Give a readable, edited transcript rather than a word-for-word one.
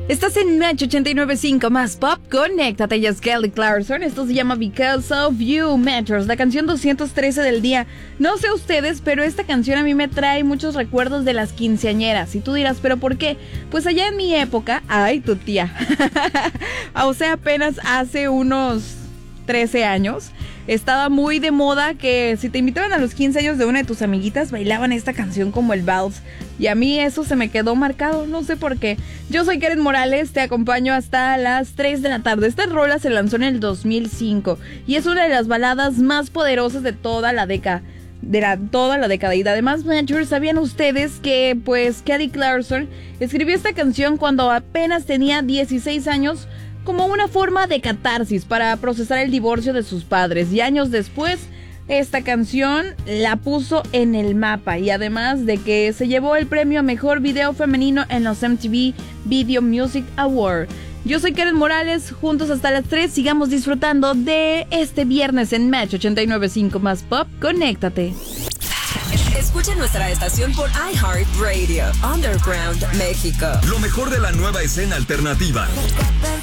Estás en Match 89.5 más pop. Conéctate, ella es Kelly Clarkson. Esto se llama Because of You, Metros, la canción 213 del día. No sé ustedes, pero esta canción a mí me trae muchos recuerdos de las quinceañeras. Y tú dirás, ¿pero por qué? Pues allá en mi época, ay, tu tía. O sea, apenas hace unos 13 años, estaba muy de moda que si te invitaban a los 15 años de una de tus amiguitas, bailaban esta canción como el vals. Y a mí eso se me quedó marcado, no sé por qué. Yo soy Karen Morales, te acompaño hasta las 3 de la tarde. Esta rola se lanzó en el 2005 y es una de las baladas más poderosas de toda la década. Y además, Matchers, ¿sabían ustedes que pues Kelly Clarkson escribió esta canción cuando apenas tenía 16 años? Como una forma de catarsis para procesar el divorcio de sus padres. Y años después, esta canción la puso en el mapa. Y además de que se llevó el premio a Mejor Video Femenino en los MTV Video Music Awards. Yo soy Karen Morales, juntos hasta las 3. Sigamos disfrutando de este viernes en Match 89.5 más pop. Conéctate. Escucha nuestra estación por iHeartRadio, Underground México. Lo mejor de la nueva escena alternativa.